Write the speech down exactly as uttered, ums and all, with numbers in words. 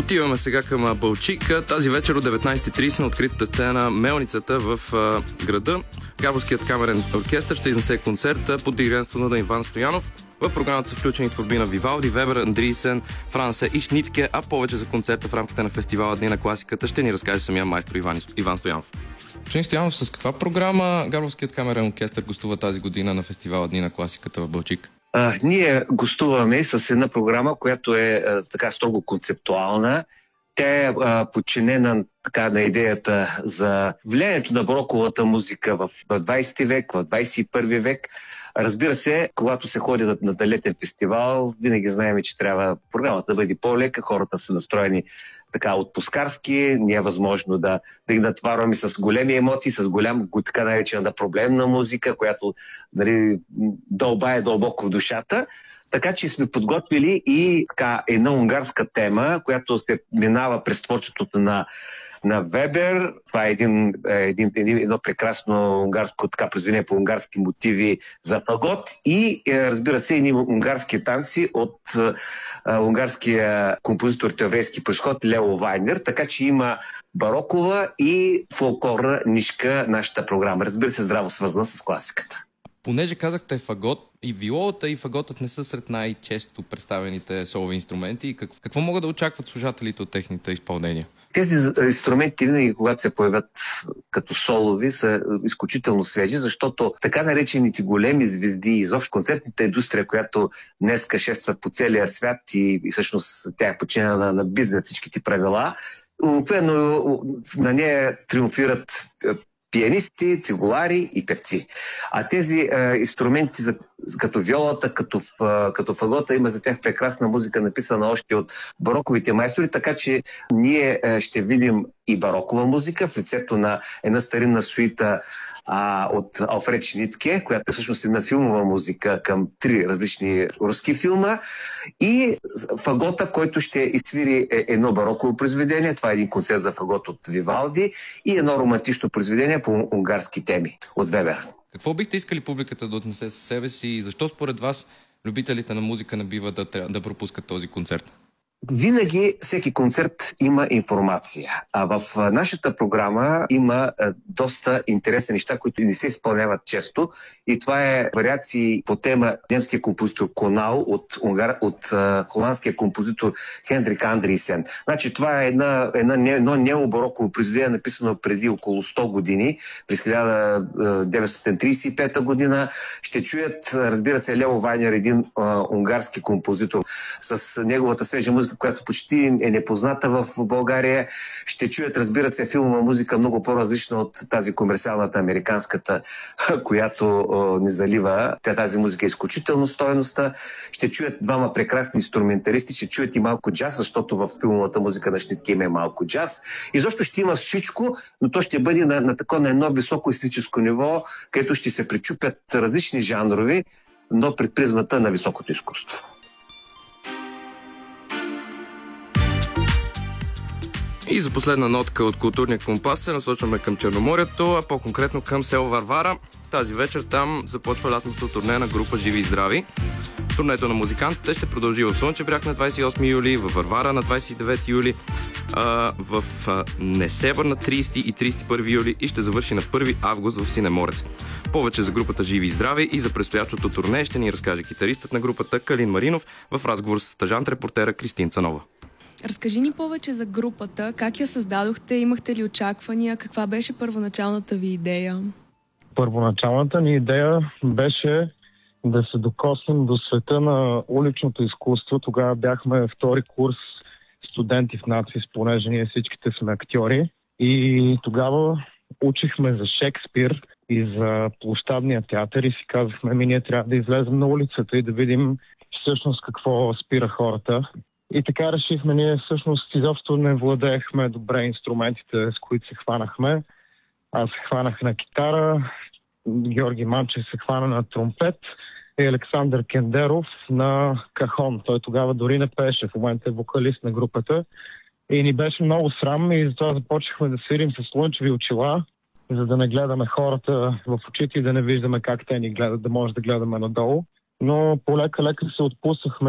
Отиваме сега към Балчик. Тази вечер от деветнайсет и трийсет на откритата сцена Мелницата в а, града. Габровският камерен оркестър ще изнесе концерт под диригентството на Иван Стоянов. В програмата са включени творби на Вивалди, Вебер, Андрийсен, Франсе и Шнитке, а повече за концерта в рамките на фестивала Дни на класиката ще ни разкаже самия майстор Иван, Иван Стоянов. Господин Стоянов, с каква програма Габровският камерен оркестър гостува тази година на фестивала Дни на класиката в Балчик? А, ние гостуваме с една програма, която е а, така строго концептуална. Тя е а, подчинена така на идеята за влиянието на бароковата музика в двайсети век, в двайсет и първи век. Разбира се, когато се ходи на, на летен фестивал, винаги знаем, че трябва програмата да бъде по-лека, хората са настроени така отпускарски, не е възможно да, да ги натварваме с големи емоции, с голям, така наречена проблемна музика, която нали, дълбае дълбоко в душата. Така че сме подготвили и така, една унгарска тема, която се минава през творчеството на на Вебер. Това е един, един, един, едно прекрасно унгарско така произведение по унгарски мотиви за фагот и разбира се едни унгарски танци от а, унгарския композитор от еврейски произход Лео Вайнер, така че има барокова и фолклорна нишка нашата програма. Разбира се, здраво свързана с класиката. Понеже казахте фагот, и виолата, и фаготът не са сред най-често представените солови инструменти. Какво, какво могат да очакват слушателите от техните изпълнения? Тези инструменти винаги, когато се появят като солови, са изключително свежи, защото така наречените големи звезди, изобщо концертната индустрия, която днеска шестват по целия свят и, и всъщност тя е подчинена на, на бизнес всичките правила, обикновено на нея триумфират пианисти, цигулари и певци. А тези е, инструменти, за, като виолата, като, е, като фагота, има за тях прекрасна музика, написана още от бароковите майстори, така че ние е, ще видим и барокова музика в лицето на една старинна суита а, от Алфред Шнитке, която е всъщност една филмова музика към три различни руски филма, и фагота, който ще изсвири едно бароково произведение, това е един концерт за фагот от Вивалди, и едно романтично произведение по унгарски теми от Вебер. Какво бихте искали публиката да отнесе със себе си и защо според вас любителите на музика не бива да, да пропускат този концерт? Винаги всеки концерт има информация, а в нашата програма има доста интересни неща, които не се изпълняват често, и това е вариации по тема немския композитор Конал от, унгар... от uh, холандския композитор Хендрик Андрийсен. Значи това е една, една, едно необароково произведение, написано преди около сто години, през хиляда деветстотин трийсет и пета година. Ще чуят, разбира се, Лео Вайнер, един uh, унгарски композитор, с неговата свежа музика, която почти е непозната в България. Ще чуят, разбира се, филмова музика много по-различна от тази комерциалната американската, която о, ни залива. Тя, тази музика е изключително стойността. Ще чуят двама прекрасни инструменталисти, ще чуят и малко джаз, защото в филмовата музика на Шнитке има малко джаз. И защо ще има всичко, но то ще бъде на, на такова на едно високо естетическо ниво, където ще се пречупят различни жанрови, но пред призмата на високото изкуство. И за последна нотка от културния компас се насочваме към Черноморието, а по-конкретно към село Варвара. Тази вечер там започва лятното турне на група Живи и здрави. Турнето на музикантите ще продължи в Слънчев бряг на двайсет и осми юли, във Варвара на двайсет и девети юли, а, в а, Несебър на трийсети и трийсет и първи юли и ще завърши на първи август в Синеморец. Повече за групата Живи и здрави и за предстоящото турне ще ни разкаже китаристът на групата Калин Маринов в разговор с стажант-репортера Кристин Цанова. Разкажи ни повече за групата, как я създадохте, имахте ли очаквания, каква беше първоначалната ви идея? Първоначалната ни идея беше да се докоснем до света на уличното изкуство. Тогава бяхме втори курс студенти в НАЦИС, понеже ние всичките сме актьори. И тогава учихме за Шекспир и за площадния театър и си казахме, ми ние трябва да излезем на улицата и да видим всъщност какво спира хората. И така решихме, ние всъщност изобщо не владеехме добре инструментите, с които се хванахме. Аз се хванах на китара, Георги Манчев се хвана на тромпет и Александър Кендеров на кахон. Той тогава дори не пееше, в момента е вокалист на групата. И ни беше много срам и затова започнахме да свирим с слънчеви очила, за да не гледаме хората в очите и да не виждаме как те ни гледат, да може да гледаме надолу. Но полека-лека се отпуснахме